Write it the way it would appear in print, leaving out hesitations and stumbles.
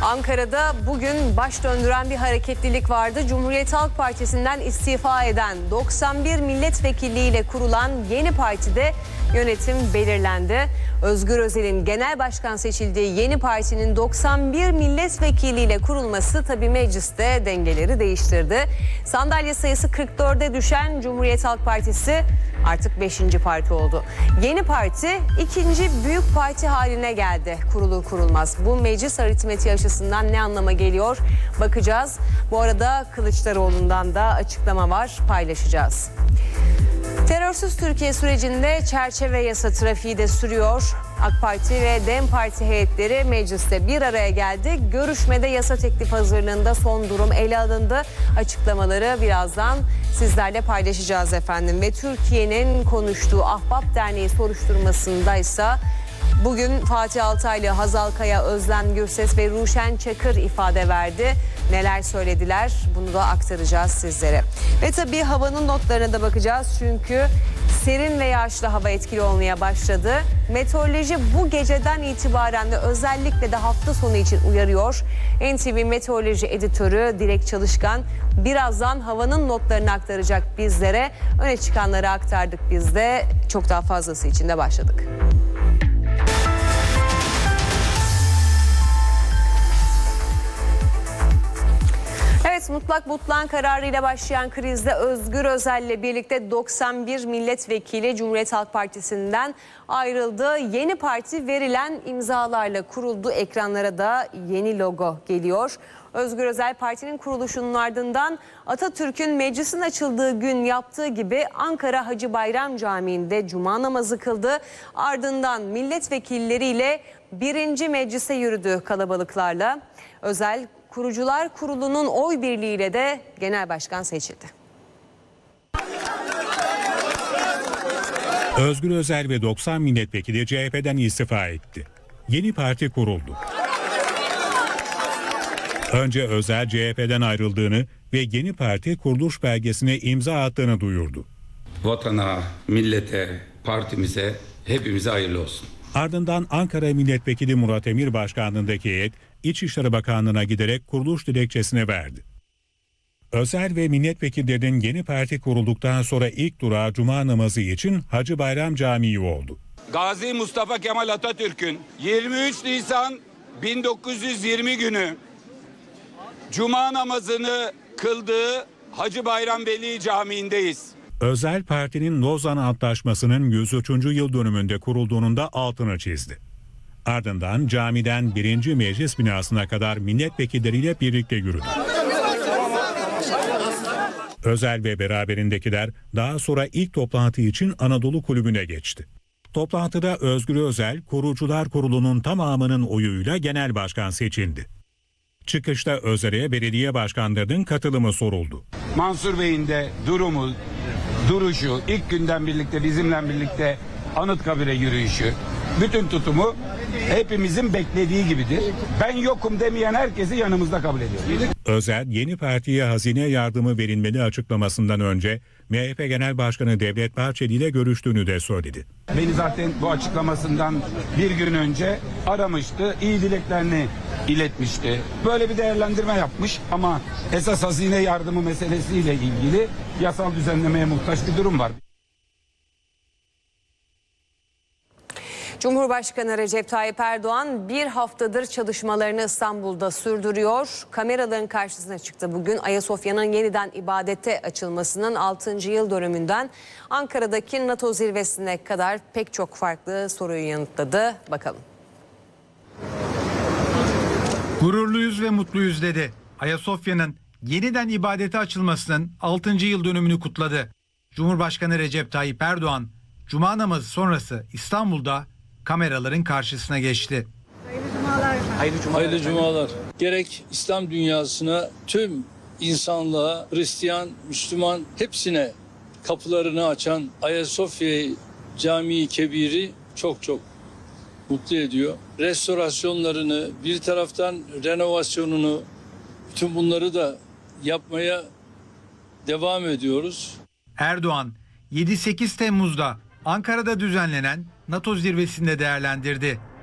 Ankara'da bugün baş döndüren bir hareketlilik vardı. Cumhuriyet Halk Partisi'nden istifa eden 91 milletvekilliğiyle kurulan yeni partide yönetim belirlendi. Özgür Özel'in genel başkan seçildiği yeni partinin 91 milletvekiliyle kurulması tabii mecliste dengeleri değiştirdi. Sandalye sayısı 44'e düşen Cumhuriyet Halk Partisi artık 5. parti oldu. Yeni parti ikinci büyük parti haline geldi kurulur kurulmaz. Bu meclis aritmetiği açısından ne anlama geliyor bakacağız. Bu arada Kılıçdaroğlu'ndan da açıklama var, paylaşacağız. Terörsüz Türkiye sürecinde çerçeve yasa trafiği de sürüyor. AK Parti ve DEM Parti heyetleri mecliste bir araya geldi. Görüşmede yasa teklif hazırlığında son durum ele alındı. Açıklamaları birazdan sizlerle paylaşacağız efendim. Ve Türkiye'nin konuştuğu Ahbap Derneği soruşturmasındaysa bugün Fatih Altaylı, Hazal Kaya, Özlem Gürses ve Ruşen Çakır ifade verdi. Neler söylediler bunu da aktaracağız sizlere. Ve tabii havanın notlarına da bakacağız çünkü serin ve yağışlı hava etkili olmaya başladı. Meteoroloji bu geceden itibaren de özellikle de hafta sonu için uyarıyor. NTV Meteoroloji Editörü Dilek Çalışkan birazdan havanın notlarını aktaracak bizlere. Öne çıkanları aktardık biz de, çok daha fazlası için de başladık. Evet, mutlak butlan kararıyla başlayan krizde Özgür Özel'le birlikte 91 milletvekili Cumhuriyet Halk Partisi'nden ayrıldı. Yeni parti verilen imzalarla kuruldu. Ekranlara da yeni logo geliyor. Özgür Özel partinin kuruluşunun ardından Atatürk'ün meclisin açıldığı gün yaptığı gibi Ankara Hacı Bayram Camii'nde cuma namazı kıldı. Ardından milletvekilleriyle 1. meclise yürüdü kalabalıklarla. Özel Kurucular Kurulu'nun oy birliğiyle de genel başkan seçildi. Özgür Özel ve 90 milletvekili CHP'den istifa etti. Yeni parti kuruldu. Önce Özel CHP'den ayrıldığını ve yeni parti kuruluş belgesine imza attığını duyurdu. Vatana, millete, partimize, hepimize hayırlı olsun. Ardından Ankara Milletvekili Murat Emir başkanlığındaki heyet İçişleri Bakanlığı'na giderek kuruluş dilekçesini verdi. Özel ve milletvekillerinin yeni parti kurulduktan sonra ilk durağı cuma namazı için Hacı Bayram Camii oldu. Gazi Mustafa Kemal Atatürk'ün 23 Nisan 1920 günü cuma namazını kıldığı Hacı Bayram Veli Camii'ndeyiz. Özel partinin Lozan Antlaşması'nın 103. yıl dönümünde kurulduğunun da altını çizdi. Ardından camiden 1. meclis binasına kadar milletvekilleriyle birlikte yürüdü. Özel ve beraberindekiler daha sonra ilk toplantı için Anadolu Kulübü'ne geçti. Toplantıda Özgür Özel, Kurucular Kurulu'nun tamamının oyuyla genel başkan seçildi. Çıkışta Özel'e belediye başkanlarının katılımı soruldu. Mansur Bey'in de duruşu, ilk günden birlikte bizimle birlikte Anıtkabir'e yürüyüşü, bütün tutumu hepimizin beklediği gibidir. Ben yokum demeyen herkesi yanımızda kabul ediyoruz. Özel, yeni partiye hazine yardımı verilmeli açıklamasından önce MHP Genel Başkanı Devlet Bahçeli ile görüştüğünü de söyledi. Beni zaten bu açıklamasından bir gün önce aramıştı, iyi dileklerini iletmişti. Böyle bir değerlendirme yapmış ama esas hazine yardımı meselesiyle ilgili yasal düzenlemeye muhtaç bir durum var. Cumhurbaşkanı Recep Tayyip Erdoğan bir haftadır çalışmalarını İstanbul'da sürdürüyor. Kameraların karşısına çıktı bugün. Ayasofya'nın yeniden ibadete açılmasının 6. yıl dönümünden Ankara'daki NATO zirvesine kadar pek çok farklı soruyu yanıtladı. Bakalım. Gururluyuz ve mutluyuz dedi. Ayasofya'nın yeniden ibadete açılmasının 6. yıl dönümünü kutladı. Cumhurbaşkanı Recep Tayyip Erdoğan, Cuma namazı sonrası İstanbul'da kameraların karşısına geçti. Hayırlı cumalar. Gerek İslam dünyasına, tüm insanlığa, Hristiyan, Müslüman hepsine kapılarını açan Ayasofya Camii Kebir'i çok mutlu ediyor. Restorasyonlarını, bir taraftan renovasyonunu, bütün bunları da yapmaya devam ediyoruz. Erdoğan 7-8 Temmuz'da Ankara'da düzenlenen NATO zirvesinde değerlendirdi.